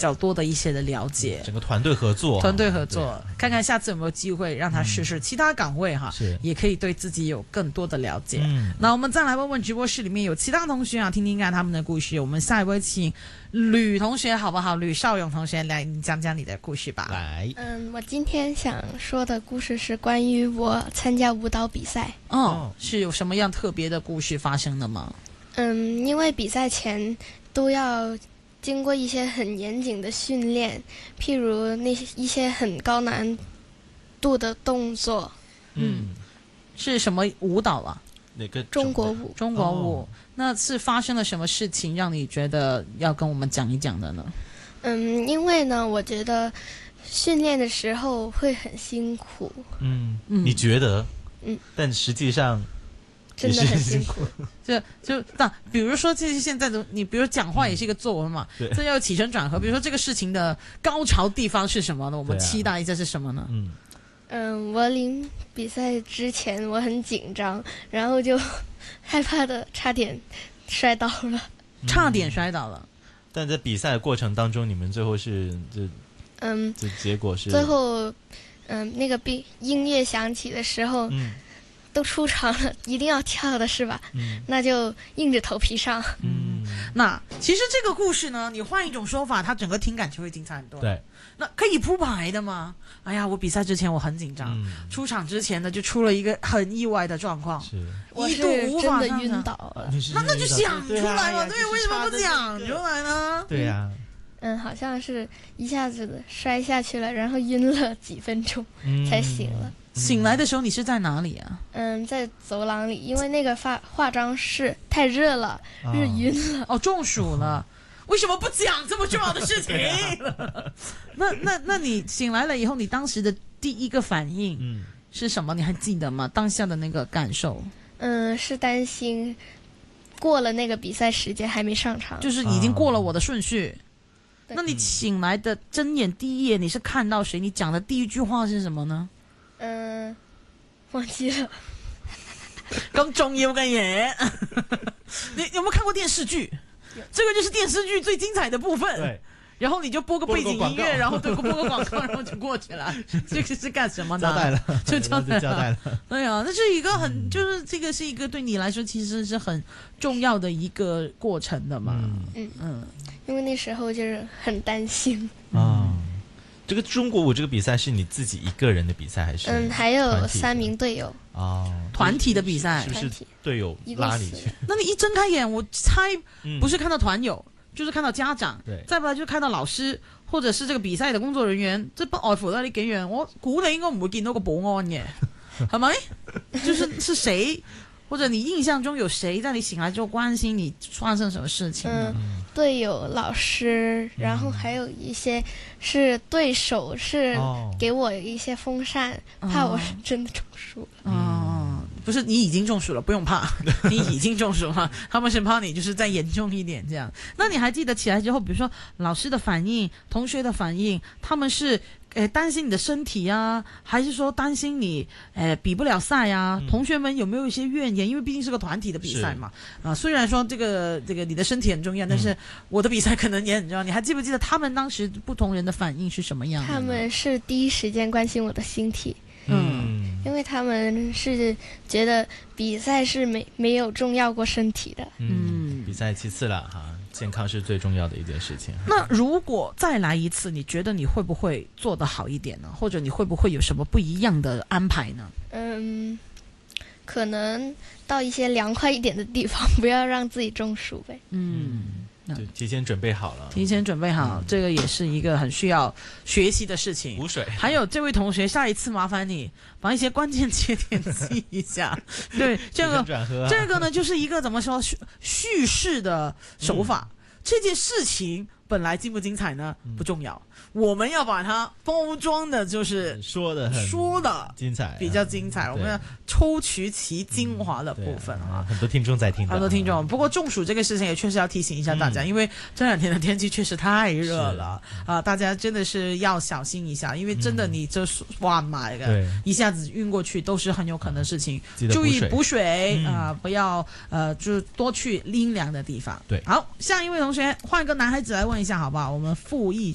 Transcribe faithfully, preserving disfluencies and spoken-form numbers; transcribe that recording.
较多的一些的了解， 整个团队合作， 团队合作，看看下次有没有机会让他试试其他岗位哈， 是也可以对自己有更多的了解。 嗯， 那我们再来问问直播室里面有其他同学啊，听听看他们的故事。我们下一位请吕同学好不好？吕少勇同学来，你讲讲你的故事吧。 来， 嗯，我今天想说的故事是关于我参加舞蹈比赛。 哦，是有什么样特别的故事发生的吗？ 嗯，因为比赛前都要经过一些很严谨的训练，譬如那些一些很高难度的动作。 嗯， 是什么舞蹈啊？ 哪个中国舞？ 中国舞。 哦， 那是发生了什么事情让你觉得要跟我们讲一讲的呢？ 嗯，因为呢，我觉得训练的时候会很辛苦。 嗯， 嗯你觉得？ 嗯， 但实际上真的很辛苦。 就就那比如说，这是现在的你，比如讲话也是一个作文嘛， 对这要起承转合。比如说这个事情的高潮地方是什么呢？我们对啊期待一下是什么呢？ 嗯， 嗯，我临比赛之前我很紧张，然后就害怕的差点摔倒了。 差点摔倒了。 但在比赛的过程当中，你们最后是这嗯， 这结果是最后，嗯，那个比音乐响起的时候， 嗯都出场了，一定要跳的是吧？ 嗯那就硬着头皮上。 嗯， 那其实这个故事呢，你换一种说法，它整个听感就会精彩很多。， 对， 那可以铺排的吗？哎呀，我比赛之前我很紧张， 嗯， 出场之前呢就出了一个很意外的状况， 是， 我是一度无真的法上场。 晕倒了。 那那就讲出来嘛，对， 对啊为什么不讲出来呢？ 对呀， 嗯，好像是一下子摔下去了，然后晕了几分钟嗯才醒了。 醒来的时候你是在哪里啊？ 嗯，在走廊里，因为那个化化妆室太热了， 啊热晕了。 哦，中暑了。为什么不讲这么重要的事情？那那那你醒来了以后，你当时的第一个反应嗯是什么？你还记得吗？当下的那个感受， 嗯，是担心过了那个比赛时间还没上场。 就是已经过了我的顺序。 对那你醒来的睁眼第一眼，你是看到谁？你讲的第一句话是什么呢？ 嗯，忘记了。 咁重要嘅嘢，你有没有看过电视剧？这个就是电视剧最精彩的部分。 对， 然后你就播个背景音乐， 播个广告然后对，播个广告，然后就过去了。这个是干什么呢？ 交代了， 就交代了交代了， 对啊，那是一个很，就是这个是一个对你来说其实是很重要的一个过程的嘛。 嗯嗯嗯， 因为那时候就是很担心。 啊。这个中国舞这个比赛是你自己一个人的比赛还是？ 嗯，还有团体的三名队友。 哦， 团体的比赛是不是团体队友拉你去？ 那你一睁开眼，我猜嗯不是看到团友，就是看到家长， 对再不然就看到老師，或者是這個比賽的工作人員，即不外乎都係呢幾樣。我估你應該唔會見到個保安嘅，係咪？就是是誰，或者你印象中有誰在你醒來之後關心你發生什麼事情呢？ 嗯，队友、老师，然后还有一些是对手，是哦给我一些风扇，怕我是真的中暑了。 嗯，不是你已經中暑了，不用怕，你已經中暑了，他們是怕你就是再嚴重一點這樣。那你還記得起來之後，比如說老師的反應、同學的反應，他們是誒擔心你的身體啊，還是說擔心你誒比不了賽啊？ 嗯同學們有沒有一些怨言？因為畢竟是個團體的比賽嘛。啊，雖然說這個這個你的身體很重要，但是我的比賽可能也很重要。你還記不記得他們當時不同人的反應是什麼樣的呢？ 他们是第一時間關心我的身體， 嗯因為他們是覺得比賽是沒沒有重要過身體的。 嗯，比赛其次了哈，健康是最重要的一件事情。 那如果再来一次，你觉得你会不会做得好一点呢？或者你会不会有什么不一样的安排呢？ 嗯，可能到一些涼快一點的地方，不要讓自己中暑唄。 嗯， 就提前準備好了， 提前準備好， 嗯這個也是一個很需要學習的事情。 補水。 還有這位同學，下一次麻煩你把一些關鍵節點記一下。對，這個轉合啊這個呢，就是一個怎麼說敘敘事的手法。 嗯這件事情本來精不精彩呢？ 嗯不重要，我們要把它包裝的，就是說的很說的精彩， 比較精彩。我們要抽取其精華的部分啊。 很多聽眾在聽， 很多聽眾。不過中暑這個事情也確實要提醒一下大家， 嗯、 因為這兩天的天氣確實太熱了啊，大家真的是要小心一下，因為真的你這哇媽的，一下子暈過去都是很有可能的事情。注意補水啊、呃，不要呃就多去陰涼的地方。 對， 好，下一位同學換一個男孩子來問一下，好不好？我們復議。